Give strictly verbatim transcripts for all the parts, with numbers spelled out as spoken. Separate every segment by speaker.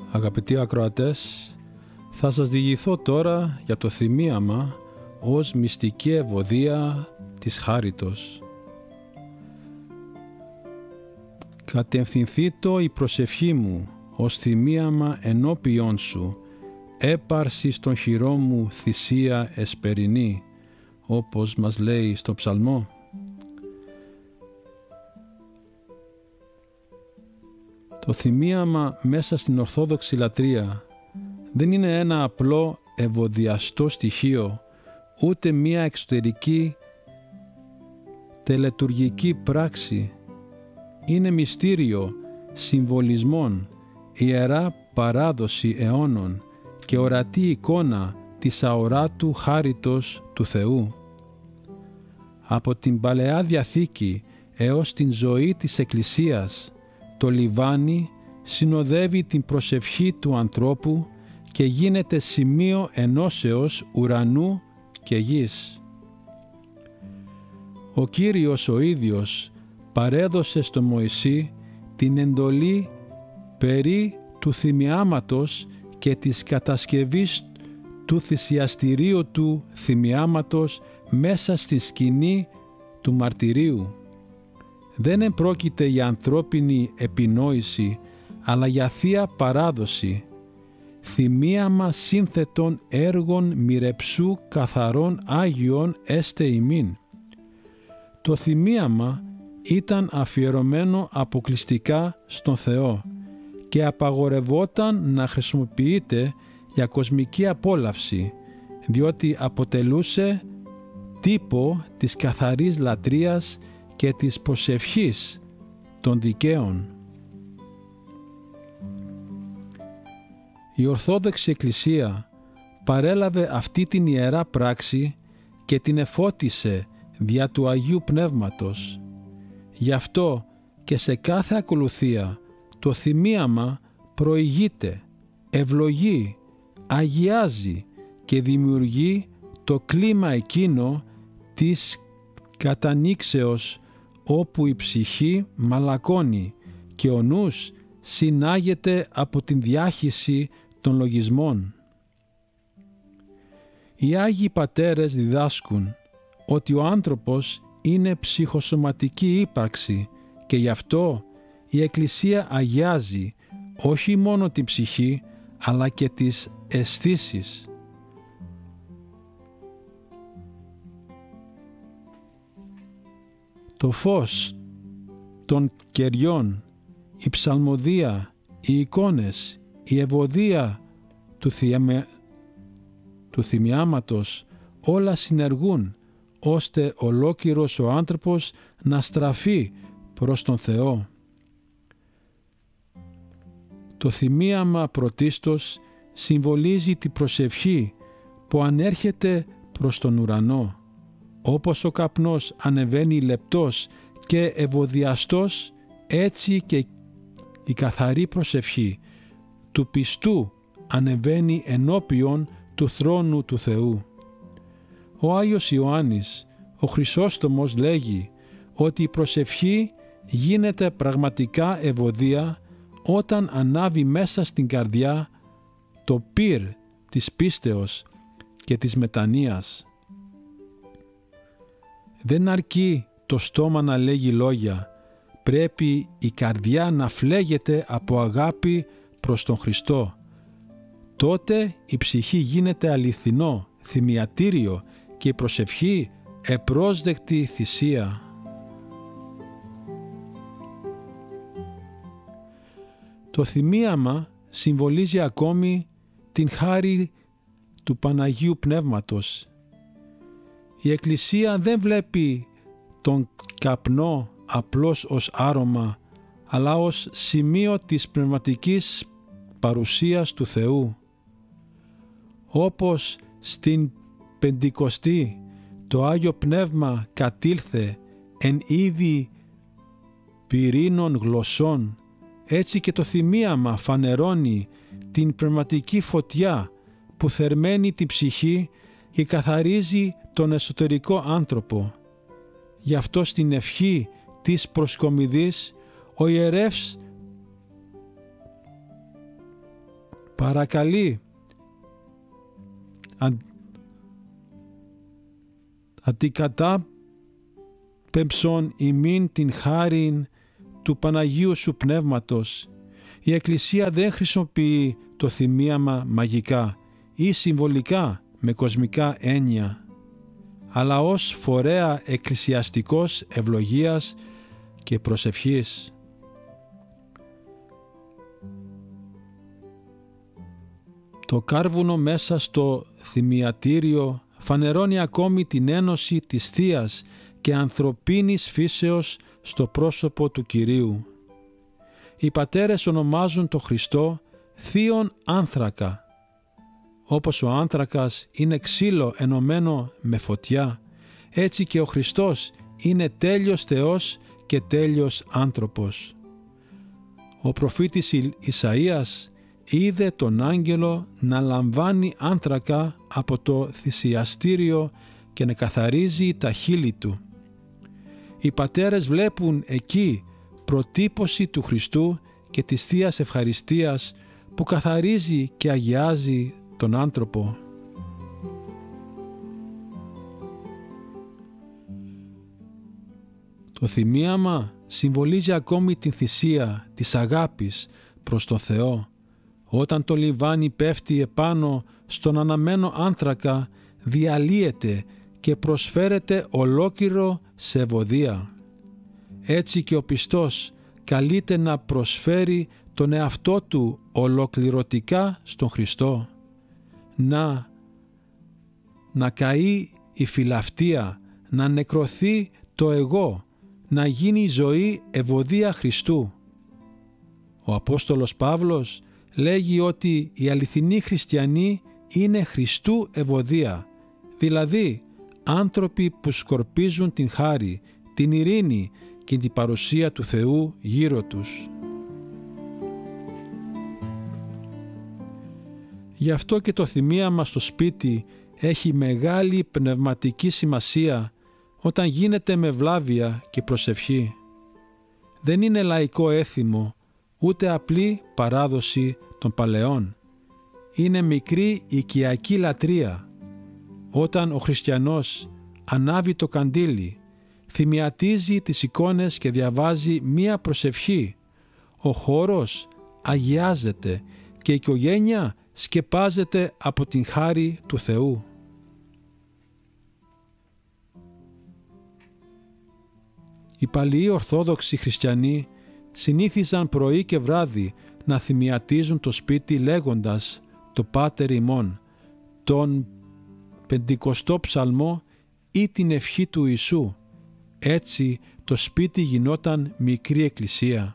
Speaker 1: Αγαπητοί ακροατές, θα σας διηγηθώ τώρα για το θυμίαμα ως μυστική ευωδία της χάριτος. Κατευθυνθήτω η προσευχή μου ως θυμίαμα ενώπιον σου, έπαρση στον χειρό μου θυσία εσπερινή, όπως μας λέει στο ψαλμό. Το θυμίαμα μέσα στην Ορθόδοξη λατρεία δεν είναι ένα απλό ευωδιαστό στοιχείο, ούτε μία εξωτερική τελετουργική πράξη. Είναι μυστήριο συμβολισμών, ιερά παράδοση αιώνων και ορατή εικόνα της αοράτου χάριτος του Θεού. Από την Παλαιά Διαθήκη έως την ζωή της Εκκλησίας, το λιβάνι συνοδεύει την προσευχή του ανθρώπου και γίνεται σημείο ενώσεως ουρανού και γης. Ο Κύριος ο ίδιος παρέδωσε στο Μωυσή την εντολή περί του θυμιάματος και της κατασκευής του θυσιαστηρίου του θυμιάματος μέσα στη σκηνή του μαρτυρίου. Δεν επρόκειται για ανθρώπινη επινόηση, αλλά για θεία παράδοση, θυμίαμα σύνθετων έργων μοιρεψού καθαρών Άγιων έστε ημίν. Το θυμίαμα ήταν αφιερωμένο αποκλειστικά στον Θεό και απαγορευόταν να χρησιμοποιείται για κοσμική απόλαυση, διότι αποτελούσε τύπο της καθαρής λατρείας και της προσευχής των δικαίων. Η Ορθόδοξη Εκκλησία παρέλαβε αυτή την ιερά πράξη και την εφώτισε δια του Αγίου Πνεύματος. Γι' αυτό και σε κάθε ακολουθία το θυμίαμα προηγείται, ευλογεί, αγιάζει και δημιουργεί το κλίμα εκείνο της κατανήξεως όπου η ψυχή μαλακώνει και ο νους συνάγεται από την διάχυση των λογισμών. Οι Άγιοι Πατέρες διδάσκουν ότι ο άνθρωπος είναι ψυχοσωματική ύπαρξη και γι' αυτό η Εκκλησία αγιάζει όχι μόνο την ψυχή αλλά και τις αισθήσεις. Το φως των κεριών, η ψαλμοδία, οι εικόνες, η ευωδία του, θυμια... του θυμιάματος όλα συνεργούν ώστε ολόκληρος ο άνθρωπος να στραφεί προς τον Θεό. Το θυμίαμα πρωτίστως συμβολίζει την προσευχή που ανέρχεται προς τον ουρανό. Όπως ο καπνός ανεβαίνει λεπτός και ευωδιαστός, έτσι και η καθαρή προσευχή του πιστού ανεβαίνει ενώπιον του θρόνου του Θεού. Ο Άγιος Ιωάννης, ο Χρυσόστομος, λέγει ότι η προσευχή γίνεται πραγματικά ευωδία όταν ανάβει μέσα στην καρδιά το πυρ της πίστεως και της μετανοίας. Δεν αρκεί το στόμα να λέγει λόγια, πρέπει η καρδιά να φλέγεται από αγάπη προς τον Χριστό. Τότε η ψυχή γίνεται αληθινό, θυμιατήριο και η προσευχή επρόσδεκτη θυσία. Το θυμίαμα συμβολίζει ακόμη την χάρη του Παναγίου Πνεύματος. Η Εκκλησία δεν βλέπει τον καπνό απλώς ως άρωμα, αλλά ως σημείο της πνευματικής παρουσίας του Θεού. Όπως στην Πεντηκοστή το Άγιο Πνεύμα κατήλθε εν είδη πυρήνων γλωσσών, έτσι και το θυμίαμα φανερώνει την πνευματική φωτιά που θερμαίνει την ψυχή και καθαρίζει τον εσωτερικό άνθρωπο. Γι' αυτό στην ευχή της προς κομιδής ο ιερεύς παρακαλεί αν, αντικατάπεμψον ημίν την χάριν του Παναγίου Σου Πνεύματος. Η Εκκλησία δεν χρησιμοποιεί το θυμίαμα μαγικά ή συμβολικά με κοσμικά έννοια, αλλά ως φορέα εκκλησιαστικός ευλογίας και προσευχής. Το κάρβουνο μέσα στο θυμιατήριο φανερώνει ακόμη την ένωση της θείας και ανθρωπίνης φύσεως στο πρόσωπο του Κυρίου. Οι πατέρες ονομάζουν το Χριστό θείον άνθρακα. Όπως ο άνθρακας είναι ξύλο ενωμένο με φωτιά, έτσι και ο Χριστός είναι τέλειος Θεός και τέλειος άνθρωπος. Ο προφήτης Ισαΐας είδε τον άγγελο να λαμβάνει άνθρακα από το θυσιαστήριο και να καθαρίζει τα χείλη του. Οι πατέρες βλέπουν εκεί προτύπωση του Χριστού και της Θείας Ευχαριστίας που καθαρίζει και αγιάζει τον άνθρωπο. Το θυμίαμα συμβολίζει ακόμη την θυσία της αγάπης προς τον Θεό. Όταν το λιβάνι πέφτει επάνω στον αναμένο άνθρακα, διαλύεται και προσφέρεται ολόκληρο σε ευωδία. Έτσι και ο πιστός καλείται να προσφέρει τον εαυτό του ολοκληρωτικά στον Χριστό. Να, να καεί η φιλαυτία, να νεκρωθεί το εγώ, να γίνει η ζωή ευωδία Χριστού. Ο Απόστολος Παύλος λέγει ότι οι αληθινοί χριστιανοί είναι Χριστού ευωδία, δηλαδή άνθρωποι που σκορπίζουν την χάρη, την ειρήνη και την παρουσία του Θεού γύρω τους. Γι' αυτό και το θυμίαμα στο σπίτι έχει μεγάλη πνευματική σημασία όταν γίνεται με βλάβεια και προσευχή. Δεν είναι λαϊκό έθιμο, ούτε απλή παράδοση των παλαιών. Είναι μικρή οικιακή λατρεία. Όταν ο χριστιανός ανάβει το καντήλι, θυμιατίζει τις εικόνες και διαβάζει μία προσευχή, ο χώρος αγιάζεται και η οικογένεια σκεπάζεται από την χάρη του Θεού. Οι παλαιοί Ορθόδοξοι χριστιανοί συνήθιζαν πρωί και βράδυ να θυμιατίζουν το σπίτι λέγοντας το Πάτερ ημών, τον πεντηκοστό ψαλμό ή την ευχή του Ιησού. Έτσι το σπίτι γινόταν μικρή εκκλησία.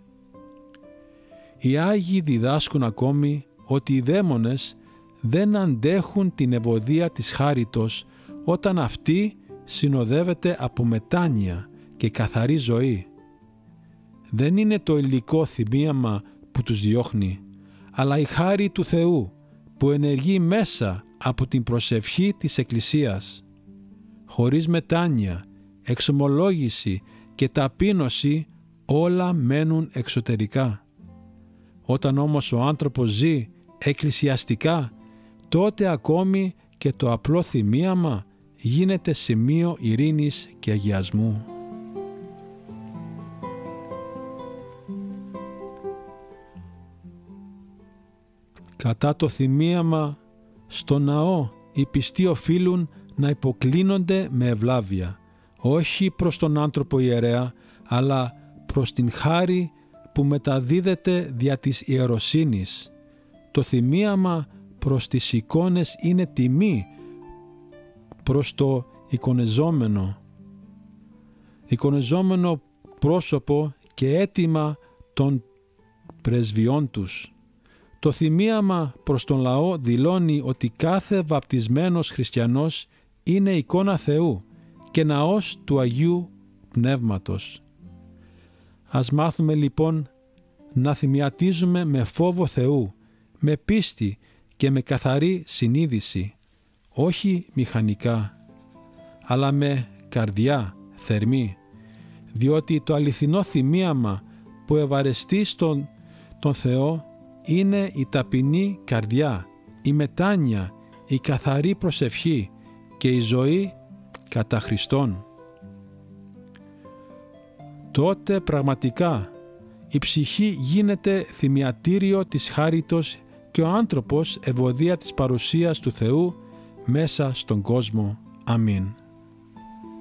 Speaker 1: Οι Άγιοι διδάσκουν ακόμη ότι οι δαίμονες δεν αντέχουν την ευωδία της χάριτος όταν αυτή συνοδεύεται από μετάνοια και καθαρή ζωή. Δεν είναι το υλικό θυμίαμα που τους διώχνει, αλλά η χάρη του Θεού που ενεργεί μέσα από την προσευχή της Εκκλησίας. Χωρίς μετάνοια, εξομολόγηση και ταπείνωση όλα μένουν εξωτερικά. Όταν όμως ο άνθρωπος ζει εκκλησιαστικά, τότε ακόμη και το απλό θυμίαμα γίνεται σημείο ειρήνης και αγιασμού. Κατά το θυμίαμα στο ναό οι πιστοί οφείλουν να υποκλίνονται με ευλάβεια, όχι προς τον άνθρωπο ιερέα, αλλά προς την χάρη που μεταδίδεται δια της ιεροσύνης. Το θυμίαμα προς τις εικόνες είναι τιμή προς το εικονεζόμενο, εικονεζόμενο πρόσωπο και αίτημα των πρεσβειών τους. Το θυμίαμα προς τον λαό δηλώνει ότι κάθε βαπτισμένος χριστιανός είναι εικόνα Θεού και ναός του Αγίου Πνεύματος. Ας μάθουμε λοιπόν να θυμιατίζουμε με φόβο Θεού, με πίστη και με καθαρή συνείδηση, όχι μηχανικά, αλλά με καρδιά θερμή, διότι το αληθινό θυμίαμα που ευαρεστεί στον τον Θεό είναι η ταπεινή καρδιά, η μετάνοια, η καθαρή προσευχή και η ζωή κατά Χριστόν. Τότε πραγματικά η ψυχή γίνεται θυμιατήριο της χάριτος και ο άνθρωπος ευωδία της παρουσίας του Θεού μέσα στον κόσμο. Αμήν.